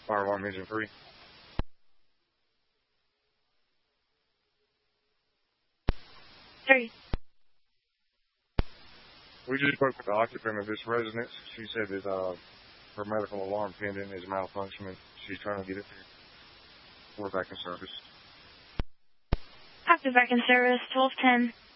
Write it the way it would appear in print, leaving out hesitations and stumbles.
Fire alarm engine 3. Three. We just spoke with the occupant of this residence. She said that her medical alarm pendant is malfunctioning. She's trying to get it fixed. We're back in service. Active back in service, 1210.